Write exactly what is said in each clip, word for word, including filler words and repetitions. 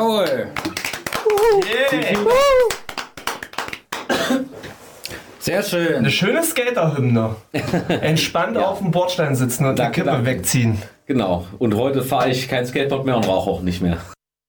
Jawohl. Yeah. Sehr schön. Eine schöne Skater-Hymne. Entspannt ja. auf dem Bordstein sitzen und danke, die Kippe danke. wegziehen. Genau. Und heute fahre ich kein Skateboard mehr und rauche auch nicht mehr.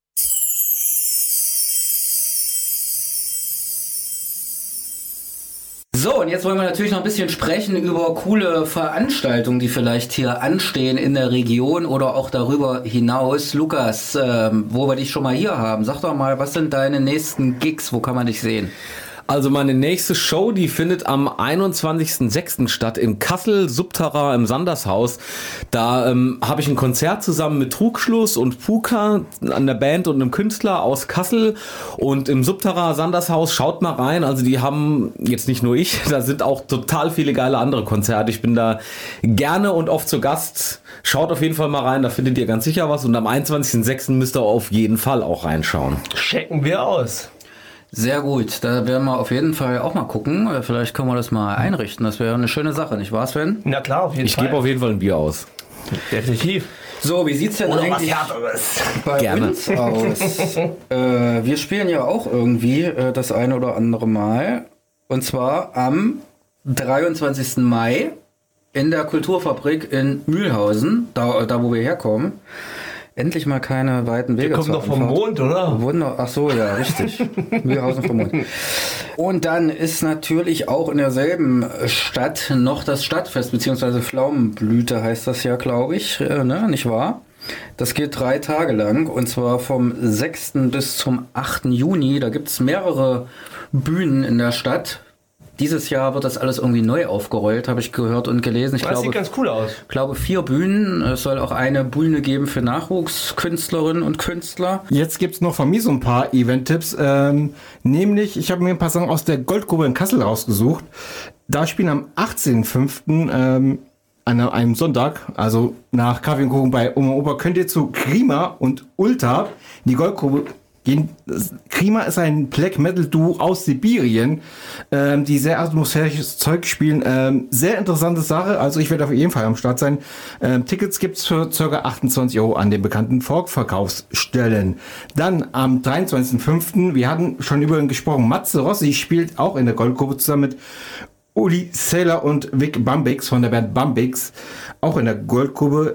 So, und jetzt wollen wir natürlich noch ein bisschen sprechen über coole Veranstaltungen, die vielleicht hier anstehen in der Region oder auch darüber hinaus. Lukas, äh, wo wir dich schon mal hier haben, sag doch mal, was sind deine nächsten Gigs? Wo kann man dich sehen? Also meine nächste Show, die findet am einundzwanzigsten sechsten statt in Kassel, Subterra im Sandershaus. Da ähm, habe ich ein Konzert zusammen mit Trugschluss und Puka, an der Band und einem Künstler aus Kassel. Und im Subterra Sandershaus, schaut mal rein. Also die haben, jetzt nicht nur ich, da sind auch total viele geile andere Konzerte. Ich bin da gerne und oft zu Gast. Schaut auf jeden Fall mal rein, da findet ihr ganz sicher was. Und am einundzwanzigsten sechsten müsst ihr auf jeden Fall auch reinschauen. Checken wir aus. Sehr gut, da werden wir auf jeden Fall auch mal gucken. Vielleicht können wir das mal einrichten. Das wäre eine schöne Sache, nicht wahr, Sven? Na klar, auf jeden ich Fall. Ich gebe auf jeden Fall ein Bier aus. Definitiv. So, wie sieht's denn Oder eigentlich bei Gerne. uns aus? äh, wir spielen ja auch irgendwie äh, das eine oder andere Mal. Und zwar am dreiundzwanzigsten Mai in der Kulturfabrik in Mühlhausen, da, da wo wir herkommen. Endlich mal keine weiten Wege. Wir kommen doch vom Mond, oder? Wunder. Ach so, ja, richtig. Mühlhausen vom Mond. Und dann ist natürlich auch in derselben Stadt noch das Stadtfest, beziehungsweise Pflaumenblüte heißt das ja, glaube ich, äh, ne? Nicht wahr? Das geht drei Tage lang und zwar vom sechsten bis zum achten Juni. Da gibt es mehrere Bühnen in der Stadt. Dieses Jahr wird das alles irgendwie neu aufgerollt, habe ich gehört und gelesen. Ich das glaube, sieht ganz cool aus. Ich glaube, vier Bühnen. Es soll auch eine Bühne geben für Nachwuchskünstlerinnen und Künstler. Jetzt gibt es noch von mir so ein paar Event-Tipps. Ähm, nämlich, ich habe mir ein paar Sachen aus der Goldgrube in Kassel rausgesucht. Da spielen am achtzehnten fünften Ähm, an einem Sonntag, also nach Kaffee und Kuchen bei Oma Opa, könnt ihr zu Krima und Ulta in die Goldgrube gehen. Krima ist ein Black Metal Duo aus Sibirien, ähm, die sehr atmosphärisches Zeug spielen. Ähm, sehr interessante Sache, also ich werde auf jeden Fall am Start sein. Ähm, Tickets gibt's für ca. achtundzwanzig Euro an den bekannten Vorverkaufsstellen. Dann am dreiundzwanzigsten fünften wir hatten schon über ihn gesprochen, Matze Rossi spielt auch in der Goldgrube zusammen mit Uli Sailor und Vic Bambix von der Band Bambix, auch in der Goldgrube.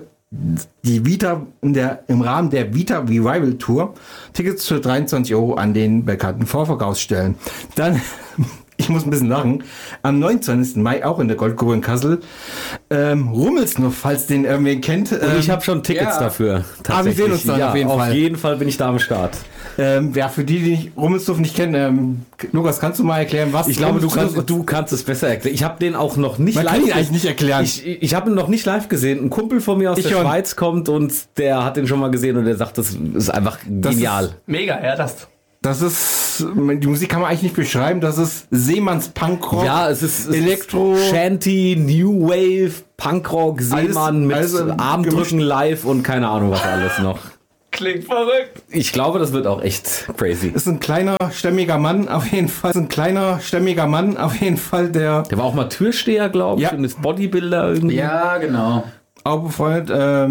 Die Vita in der, im Rahmen der Vita Revival Tour. Tickets für dreiundzwanzig Euro an den bekannten Vorverkaufsstellen. Dann, ich muss ein bisschen lachen, am neunundzwanzigsten Mai auch in der Goldgrube in Kassel. Ähm, Rummelsnuff, falls den irgendwen kennt. Ähm, Und ich habe schon Tickets ja. dafür. Ah, wir sehen uns dann ja, auf jeden auf Fall. Auf jeden Fall bin ich da am Start. Ähm, ja, für die, die Rummelsnuff nicht kennen, ähm, Lukas, kannst du mal erklären, was? Ich glaube, du Rummelsnuff kannst, du kannst es besser erklären. Ich habe den auch noch nicht Man live kann ihn eigentlich nicht erklären. Ich, ich habe ihn noch nicht live gesehen. Ein Kumpel von mir aus Ich der schon. Schweiz kommt und der hat den schon mal gesehen und der sagt, das ist einfach Das genial. ist- Mega, ja, das. Das ist, die Musik kann man eigentlich nicht beschreiben, das ist Seemanns Punkrock. Ja, es ist, es Elektro. ist Shanty, New Wave, Punkrock, Seemann mit alles im Armdrücken live und keine Ahnung was alles noch. Klingt verrückt. Ich glaube, das wird auch echt crazy. Ist ein kleiner, stämmiger Mann, auf jeden Fall. Ist ein kleiner, stämmiger Mann, auf jeden Fall, der Der war auch mal Türsteher, glaube ich, Ja. und ist Bodybuilder irgendwie. Ja, genau. auch befreundet. Ähm,